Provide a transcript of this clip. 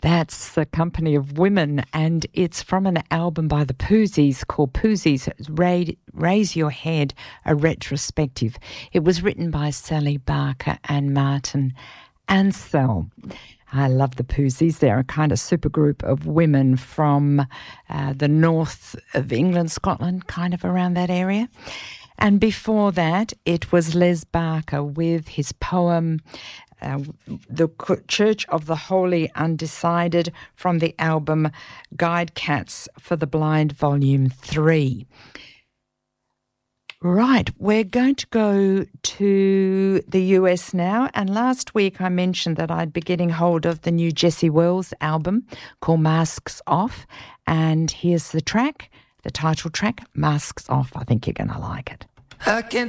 That's the Company of Women, and it's from an album by the Poozies called Poozies, Raise Your Head, a retrospective. It was written by Sally Barker and Martin Ansell. I love the Poozies. They're a kind of supergroup of women from the north of England, Scotland, kind of around that area. And before that, it was Les Barker with his poem, The Church of the Holy Undecided, from the album Guide Cats for the Blind, Volume 3. Right, we're going to go to the US now, and last week I mentioned that I'd be getting hold of the new Jessie Wells album called Masks Off, and here's the track, the title track, Masks Off. I think you're going to like it. I can't